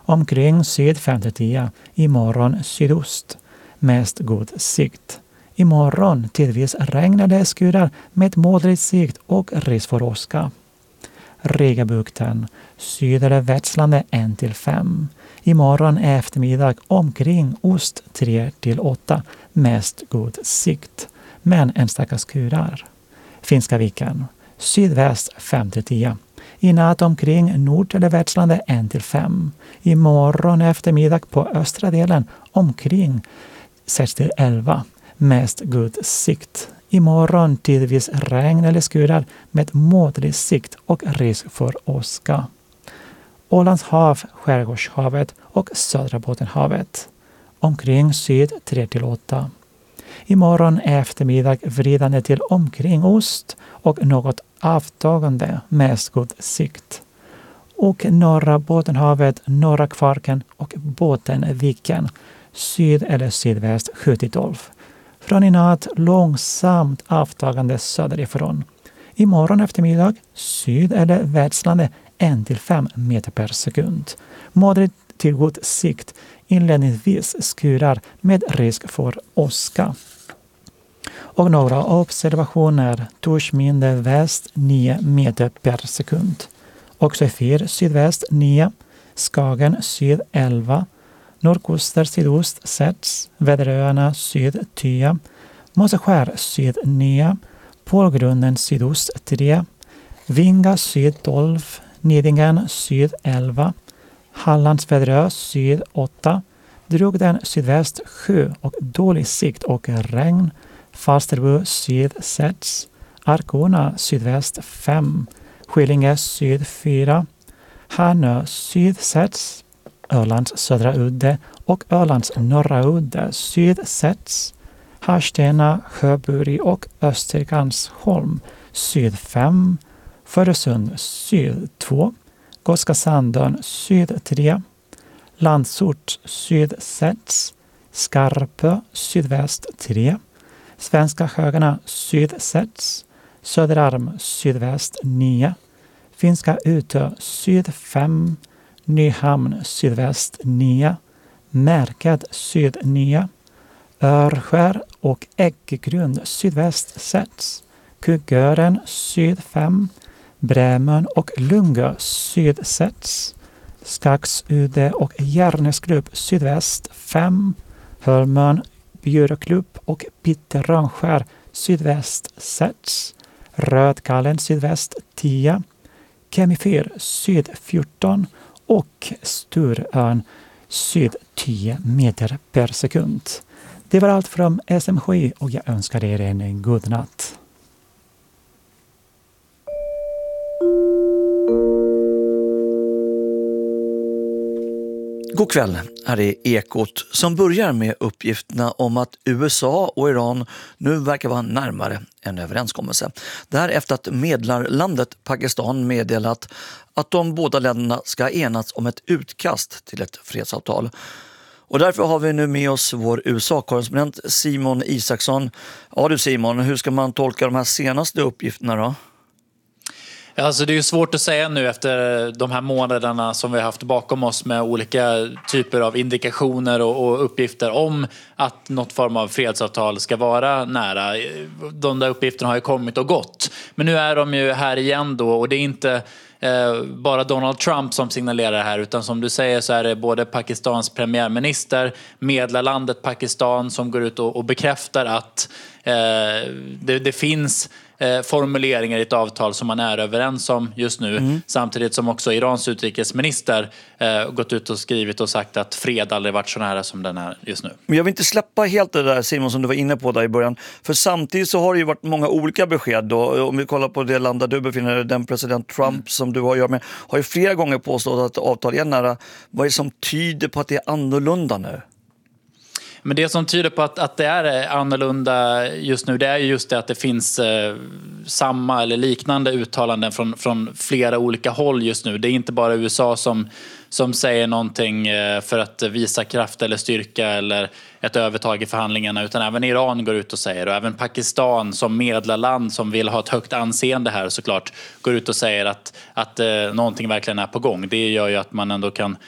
Omkring syd 5-10, imorgon sydost. Mest god sikt. Imorgon tidvis regn eller skyar med moderlig sikt och risk för åska. Rigabukten, syd eller växlande 1-5. Imorgon eftermiddag omkring ost 3-8, mest god sikt, men enstaka skurar. Finska viken, sydväst 5-10. I natt omkring nord eller växlande 1-5. Imorgon eftermiddag på östra delen omkring 6-11, mest god sikt. Imorgon tidvis regn eller skurar med moderlig sikt och risk för åska. Ålands hav, Skärgårdshavet och södra Bottenhavet. Omkring syd 3-8. Imorgon eftermiddag vridande till omkring ost och något avtagande, mest god sikt. Och norra Bottenhavet, norra Kvarken och Bottenviken, syd eller sydväst 7-12. Från i natt långsamt avtagande söderifrån. Imorgon eftermiddag syd eller växlande 1-5 meter per sekund. Moderligt till god sikt, inledningsvis skurar med risk för åska. Och några observationer. Torsminde väst 9 meter per sekund. Oxefyr sydväst 9. Skagen syd 11. Nordkuster sydost 6. Väderöarna syd 10. Moseskär syd 9. Pålgrunden sydost 3. Vinga syd 12. Nidingen syd 11. Hallandsväderö syd 8. Drugden sydväst 7 och dålig sikt och regn. Falsterbo syd 6. Arkona sydväst 5. Skillinge syd 4. Hanö syd 6. Ölands södra udde och Ölands norra udde syd 6. Harstena, Sjöburi och Östergansholm syd 5. Föresund syd 2. Gotska Sandön syd 3. Landsort syd 6. Skarpö sydväst 3. Svenska Högarna syd 6. Söderarm sydväst 9. Finska Utö syd 5. Nyhamn sydväst 9. Märket syd 9. Örskär och Ägggrund sydväst 6. Kuggören syd 5. Brämön och Lungö syd 6. Skaxude och Järnesklubb sydväst 5. Hölmön, Bjurklubb och Pitterönskär sydväst 6. Rödkallen sydväst 10. Kemifyr syd 14 och Sturön syd 10 meter per sekund. Det var allt från SMHI och jag önskar er en god natt. God kväll, här är Ekot som börjar med uppgifterna om att USA och Iran nu verkar vara närmare en överenskommelse. Det här efter att medlarlandet Pakistan meddelat att de båda länderna ska enas om ett utkast till ett fredsavtal. Och därför har vi nu med oss vår USA-korrespondent Simon Isaksson. Ja du Simon, hur ska man tolka de här senaste uppgifterna då? Alltså det är ju svårt att säga nu efter de här månaderna som vi har haft bakom oss med olika typer av indikationer och uppgifter om att något form av fredsavtal ska vara nära. De där uppgifterna har ju kommit och gått. Men nu är de ju här igen då och det är inte bara Donald Trump som signalerar det här utan som du säger så är det både Pakistans premiärminister, medlarlandet Pakistan som går ut och bekräftar att det finns formuleringar i ett avtal som man är överens om just nu. Samtidigt som också Irans utrikesminister gått ut och skrivit och sagt att fred aldrig varit så nära som den är just nu. Men jag vill inte släppa helt det där Simon som du var inne på där i början. För samtidigt så har det ju varit många olika besked då. Om vi kollar på det land där du befinner dig, den president Trump som du har att göra med, har ju flera gånger påstått att avtal är nära. Vad är det som tyder på att det är annorlunda nu? Men det som tyder på att det är annorlunda just nu, det är just det att det finns samma eller liknande uttalanden från flera olika håll just nu. Det är inte bara USA som säger någonting för att visa kraft eller styrka eller ett övertag i förhandlingarna, utan även Iran går ut och säger, och även Pakistan som medlarland som vill ha ett högt anseende här såklart går ut och säger att någonting verkligen är på gång. Det gör ju att man ändå kan